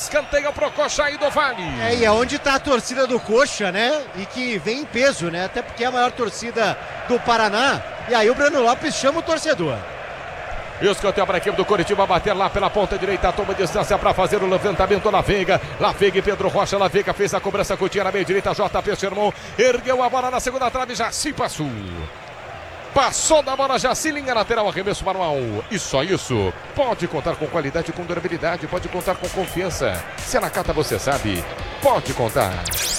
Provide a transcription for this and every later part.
escanteio pro Coxa aí do Vale. E é onde tá a torcida do Coxa, né? E que vem em peso, né? Até porque é a maior torcida do Paraná. E aí o Breno Lopes chama o torcedor. E o escanteio para a equipe do Coritiba bater lá pela ponta direita, toma distância para fazer o levantamento na Veiga e Pedro Rocha. La Veiga fez a cobrança, Coutinho na meia direita, JP Sherman ergueu a bola na segunda trave, Jaci passou da bola, Jaci, linha lateral, arremesso manual. E só isso. Pode contar com qualidade, com durabilidade, pode contar com confiança. Se ela cata, você sabe, pode contar.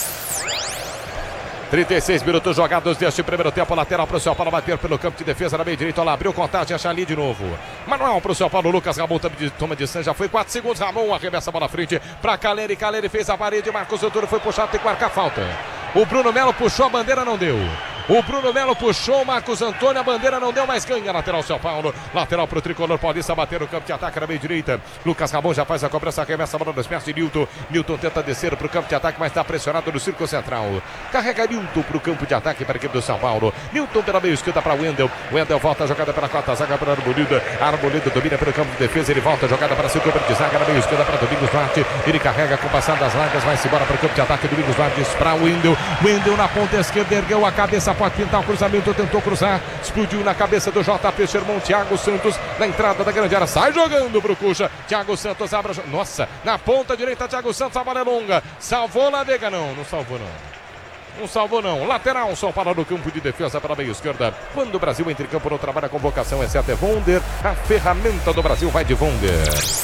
36 minutos jogados deste primeiro tempo, lateral para o São Paulo bater pelo campo de defesa na meia direita, lá abriu contagem, acha ali de novo. Manual para o São Paulo, Lucas Ramon toma distância, já foi 4 segundos, Ramon arremessa a bola à frente para Caleri fez a parede, Marcos Antônio foi puxado, tem que marcar falta. O Bruno Melo puxou, a bandeira não deu. O Bruno Melo puxou, Marcos Antônio, a bandeira não deu, mas ganha lateral São Paulo. Lateral para o tricolor paulista bater no campo de ataque na meia direita. Lucas Ramon já faz a cobrança, arremessa a bola nos pés de Nilton. Nilton tenta descer para o campo de ataque, mas está pressionado no círculo central. Carrega Nilton para o campo de ataque para a equipe do São Paulo. Nilton pela meia esquerda para Wendel. Wendel volta a jogada pela quarta zaga para Arboleda. Arboleda domina pelo campo de defesa, ele volta a jogada para seu campo de zaga na meia esquerda para Domingos Duarte. Ele carrega com passada das largas, vai-se embora para o campo de ataque. Domingos Duarte para Wendel. Wendel na ponta esquerda, ergueu a cabeça, pode pintar o cruzamento, tentou cruzar, explodiu na cabeça do JP Sherman, Thiago Santos, na entrada da grande área, sai jogando pro Coxa, Thiago Santos abre, nossa, na ponta direita, Thiago Santos, a bola é longa, salvou La Veiga, não salvou não. Não salvou não, lateral, São Paulo no campo de defesa para a meia esquerda. Quando o Brasil entra em campo, não trabalha a convocação, exceto é Wonder, a ferramenta do Brasil vai de Wonder.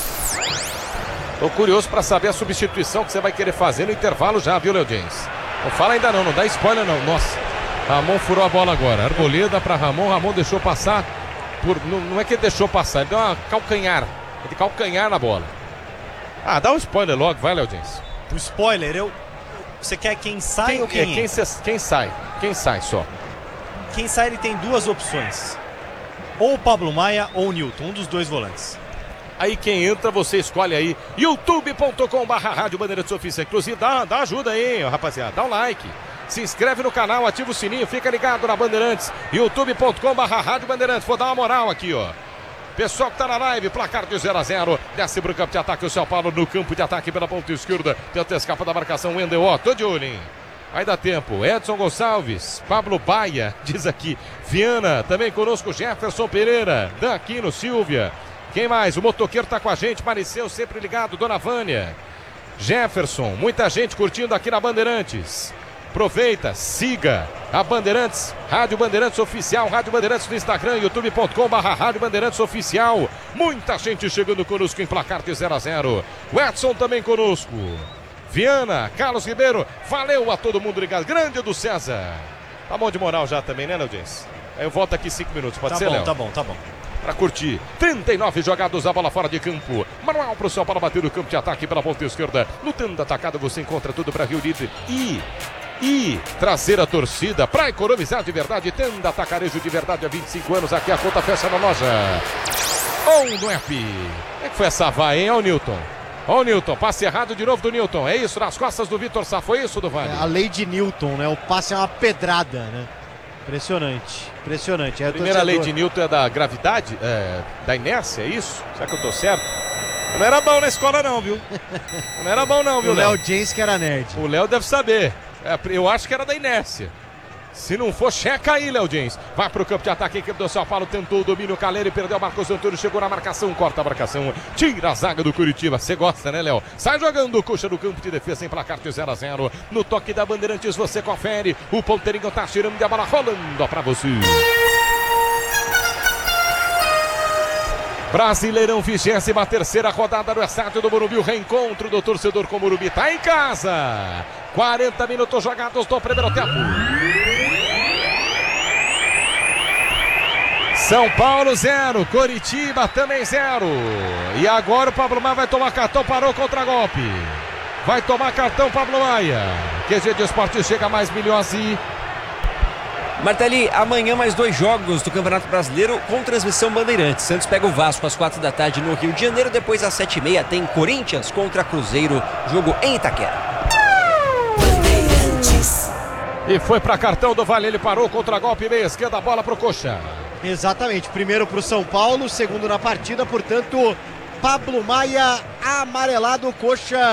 Tô curioso para saber a substituição que você vai querer fazer no intervalo já, viu, Léo James? Não fala ainda não dá spoiler não, nossa. Ramon furou a bola agora, Arboleda para Ramon deixou passar, não é que ele deixou passar, ele deu uma calcanhar, de calcanhar na bola. Dá um spoiler logo, vai, Léo James. O spoiler, você quer quem sai ou quem entra? Quem sai só. Quem sai, ele tem duas opções, ou o Pablo Maia ou o Nilton, um dos dois volantes. Aí quem entra, você escolhe aí, youtube.com/Rádio Bandeirantes Oficial. Inclusive, dá ajuda aí, rapaziada, dá um like. Se inscreve no canal, ativa o sininho, fica ligado na Bandeirantes, youtube.com/Rádio Bandeirantes. Vou dar uma moral aqui, ó. Pessoal que tá na live, placar de 0-0, desce pro campo de ataque o São Paulo no campo de ataque pela ponta esquerda, tenta escapar da marcação, Wendel, tô de olho, hein? Vai dar tempo, Edson Gonçalves, Pablo Baia, diz aqui, Viana, também conosco Jefferson Pereira, Daquino Silvia. Quem mais? O motoqueiro tá com a gente, Mariceu sempre ligado, Dona Vânia, Jefferson, muita gente curtindo aqui na Bandeirantes. Aproveita, siga a Bandeirantes, Rádio Bandeirantes Oficial, Rádio Bandeirantes no Instagram, youtube.com/Rádio Bandeirantes Oficial. Muita gente chegando conosco em placar de 0-0. O Edson também conosco. Viana, Carlos Ribeiro, valeu a todo mundo ligado. Grande do César. Tá bom de moral já também, né, Léo Dias? Eu volto aqui 5 minutos, pode ser, Léo? Tá bom. Para curtir, 39 jogados, a bola fora de campo. Manual para o São Paulo bater no campo de ataque pela ponta esquerda. Lutando atacado, você encontra tudo para Rio Livre e trazer a torcida para economizar de verdade. Tenda Atacarejo de verdade há 25 anos. Aqui a conta fecha na loja ou no app. Como é que foi essa vai, hein? Ó o Nilton, passe errado de novo do Nilton. É isso, nas costas do Vitor Sá. Foi isso, do Vale? A lei de Newton, né? O passe é uma pedrada, né? Impressionante. A primeira lei de Newton é da gravidade, da inércia, é isso? Será que eu tô certo? Não era bom na escola não, viu? Não era bom não, viu, o Léo James que era nerd. O Léo deve saber. Eu acho que era da inércia. Se não for, checa aí, Léo James. Vai pro campo de ataque, a equipe do São Paulo tentou o domínio, Caleri perdeu, Marcos Antônio chegou na marcação, corta a marcação, tira a zaga do Curitiba. Você gosta, né, Léo? Sai jogando o Coxa do campo de defesa em placar de 0-0. No toque da Bandeirantes você confere. O ponteirinho tá tirando a bola, rolando pra você. Brasileirão, 23ª rodada do estádio do Morumbi, o reencontro do torcedor com o Morumbi, tá em casa. 40 minutos jogados do primeiro tempo. São Paulo 0, Coritiba também 0. E agora o Pablo Maia vai tomar cartão, parou contra golpe. Vai tomar cartão Pablo Maia. QG de Esportes chega mais milhões e... Martelli, amanhã mais 2 jogos do Campeonato Brasileiro com transmissão Bandeirantes. Santos pega o Vasco às 4 da tarde no Rio de Janeiro. Depois às 7h30 tem Corinthians contra Cruzeiro, jogo em Itaquera. E foi para cartão do Vale, ele parou contra golpe, meia esquerda, bola pro Coxa. Exatamente, primeiro pro São Paulo, segundo na partida, portanto, Pablo Maia amarelado, Coxa